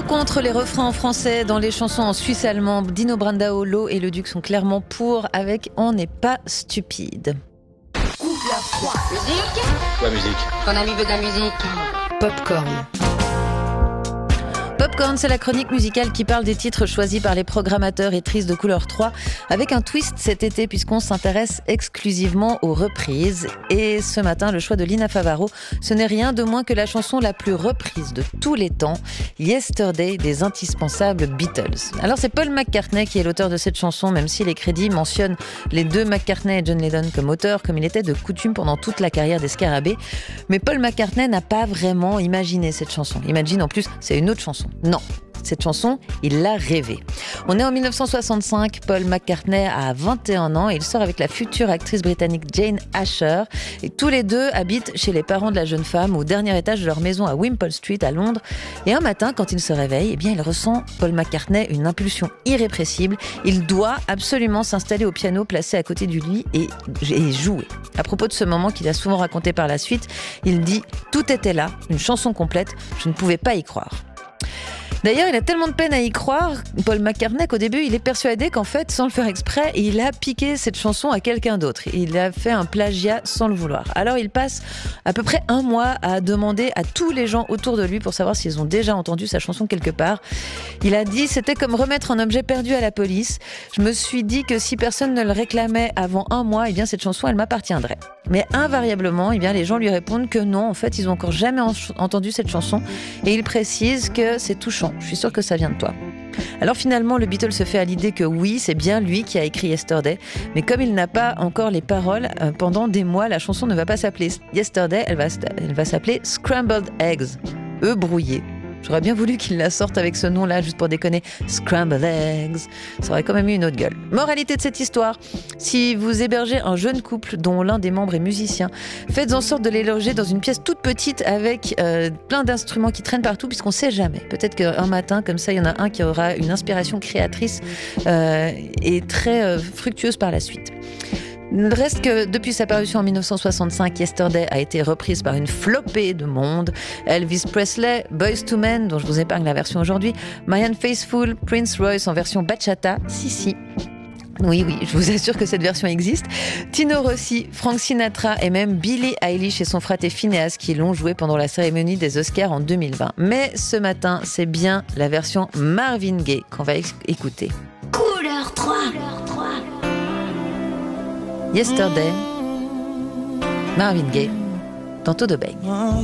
contre les refrains en français dans les chansons en suisse allemand. Dino Brandao, Lo et Le Duc sont clairement pour avec On n'est pas stupide. Couleur 3. Musique. Quoi musique? Ton ami veut de la musique. Popcorn. Popcorn, c'est la chronique musicale qui parle des titres choisis par les programmateurs et tristes de Couleur 3 avec un twist cet été puisqu'on s'intéresse exclusivement aux reprises. Et ce matin, le choix de Lina Favaro, ce n'est rien de moins que la chanson la plus reprise de tous les temps, Yesterday des indispensables Beatles. Alors c'est Paul McCartney qui est l'auteur de cette chanson, même si les crédits mentionnent les deux McCartney et John Lennon comme auteurs, comme il était de coutume pendant toute la carrière des Scarabées. Mais Paul McCartney n'a pas vraiment imaginé cette chanson. Imagine en plus, c'est une autre chanson. Non, cette chanson, il l'a rêvée. On est en 1965, Paul McCartney a 21 ans et il sort avec la future actrice britannique Jane Asher. Et tous les deux habitent chez les parents de la jeune femme au dernier étage de leur maison à Wimpole Street à Londres. Et un matin, quand il se réveille, il ressent, Paul McCartney, une impulsion irrépressible. Il doit absolument s'installer au piano placé à côté du lit et jouer. À propos de ce moment qu'il a souvent raconté par la suite, il dit « Tout était là, une chanson complète, je ne pouvais pas y croire ». D'ailleurs, il a tellement de peine à y croire, Paul McCartney, qu'au début, il est persuadé qu'en fait, sans le faire exprès, il a piqué cette chanson à quelqu'un d'autre. Il a fait un plagiat sans le vouloir. Alors, il passe à peu près un mois à demander à tous les gens autour de lui pour savoir s'ils ont déjà entendu sa chanson quelque part. Il a dit « C'était comme remettre un objet perdu à la police. Je me suis dit que si personne ne le réclamait avant un mois, cette chanson, elle m'appartiendrait. » Mais invariablement, les gens lui répondent que non, en fait, ils n'ont encore jamais entendu cette chanson. Et il précise que c'est touchant. Je suis sûre que ça vient de toi. Alors finalement, le Beatle se fait à l'idée que oui, c'est bien lui qui a écrit Yesterday. Mais comme il n'a pas encore les paroles, pendant des mois, la chanson ne va pas s'appeler Yesterday, elle va s'appeler Scrambled Eggs, œufs brouillés. J'aurais bien voulu qu'il la sorte avec ce nom-là, juste pour déconner. Scrambled Eggs. Ça aurait quand même eu une autre gueule. Moralité de cette histoire, si vous hébergez un jeune couple dont l'un des membres est musicien, faites en sorte de les loger dans une pièce toute petite avec plein d'instruments qui traînent partout, puisqu'on ne sait jamais. Peut-être qu'un matin, comme ça, il y en a un qui aura une inspiration créatrice et très fructueuse par la suite. Il reste que depuis sa parution en 1965, Yesterday a été reprise par une flopée de monde. Elvis Presley, Boyz II Men, dont je vous épargne la version aujourd'hui, Marianne Faithfull, Prince Royce en version bachata, si. Oui, je vous assure que cette version existe. Tino Rossi, Frank Sinatra et même Billie Eilish et son frère Phineas qui l'ont joué pendant la cérémonie des Oscars en 2020. Mais ce matin, c'est bien la version Marvin Gaye qu'on va écouter. Couleur 3. Yesterday, Marvin Gaye, dans Todo Bang.